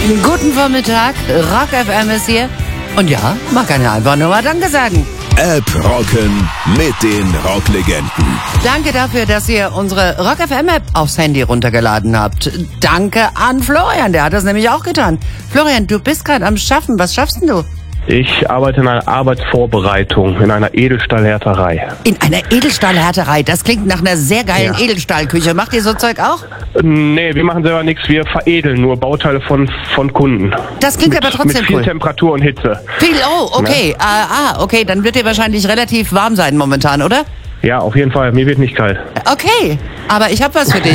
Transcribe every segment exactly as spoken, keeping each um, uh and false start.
Guten Vormittag, Rock F M ist hier. Und ja, man kann ja einfach nur mal Danke sagen. App rocken mit den Rocklegenden. Danke dafür, dass ihr unsere Rock F M App aufs Handy runtergeladen habt. Danke an Florian, der hat das nämlich auch getan. Florian, du bist gerade am Schaffen. Was schaffst denn du? Ich arbeite in einer Arbeitsvorbereitung, in einer Edelstahlhärterei. In einer Edelstahlhärterei. Das klingt nach einer sehr geilen Ja. Edelstahlküche. Macht ihr so Zeug auch? Nee, wir machen selber nichts, wir veredeln nur Bauteile von, von Kunden. Das klingt mit, aber trotzdem mit viel cool. Temperatur und Hitze. Viel, oh, okay. Ah, ah, okay, dann wird ihr wahrscheinlich relativ warm sein momentan, oder? Ja, auf jeden Fall, mir wird nicht kalt. Okay, aber ich habe was für dich.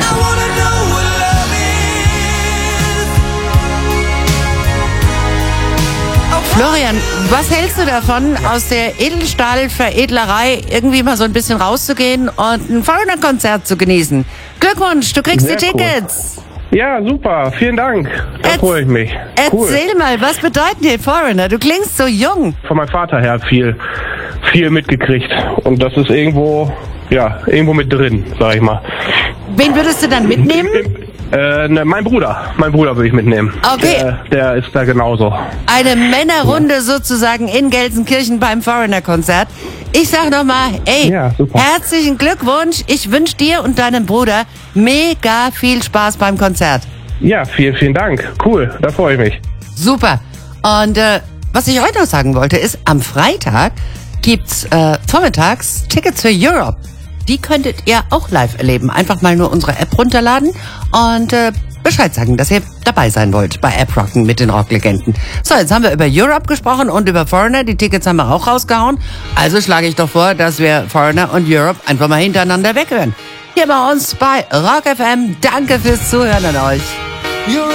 Florian, was hältst du davon, aus der Edelstahlveredlerei irgendwie mal so ein bisschen rauszugehen und ein Foreigner-Konzert zu genießen? Glückwunsch, du kriegst Sehr die cool. Tickets. Ja, super, vielen Dank. Da Erz- freue ich mich. Cool. Erzähl mal, was bedeuten die Foreigner? Du klingst so jung. Von meinem Vater her viel, viel mitgekriegt. Und das ist irgendwo, ja, irgendwo mit drin, sag ich mal. Wen würdest du dann mitnehmen? Äh, ne, mein Bruder, mein Bruder würde ich mitnehmen. Okay. Der, der ist da genauso. Eine Männerrunde sozusagen in Gelsenkirchen beim Foreigner-Konzert. Ich sag nochmal, ey, Ja, super. herzlichen Glückwunsch. Ich wünsche dir und deinem Bruder mega viel Spaß beim Konzert. Ja, vielen, vielen Dank. Cool, da freue ich mich. Super. Und äh, was ich heute noch sagen wollte, ist, am Freitag gibt's äh, vormittags Tickets für Europe. Die könntet ihr auch live erleben. Einfach mal nur unsere App runterladen und äh, Bescheid sagen, dass ihr dabei sein wollt bei App Rocken mit den Rocklegenden. So, jetzt haben wir über Europe gesprochen und über Foreigner. Die Tickets haben wir auch rausgehauen. Also schlage ich doch vor, dass wir Foreigner und Europe einfach mal hintereinander weghören. Hier bei uns bei Rock F M. Danke fürs Zuhören an euch.